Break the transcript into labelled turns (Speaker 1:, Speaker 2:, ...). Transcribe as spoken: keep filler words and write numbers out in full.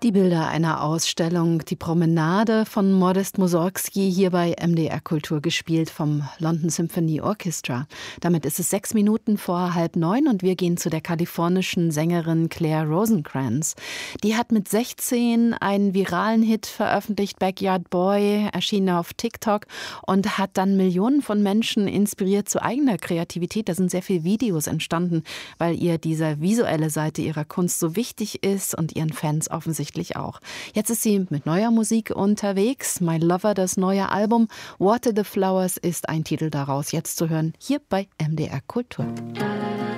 Speaker 1: Die Bilder einer Ausstellung, die Promenade von Modest Mussorgsky, hier bei M D R Kultur, gespielt vom London Symphony Orchestra. Damit ist es sechs Minuten vor halb neun und wir gehen zu der kalifornischen Sängerin Claire Rosenkranz. Die hat mit sechzehn einen viralen Hit veröffentlicht, Backyard Boy, erschien auf TikTok und hat dann Millionen von Menschen inspiriert zu eigener Kreativität. Da sind sehr viele Videos entstanden, weil ihr diese visuelle Seite ihrer Kunst so wichtig ist und ihren Fans offensichtlich auch. Jetzt ist sie mit neuer Musik unterwegs. My Lover, das neue Album. Water the Flowers ist ein Titel daraus, jetzt zu hören hier bei M D R Kultur.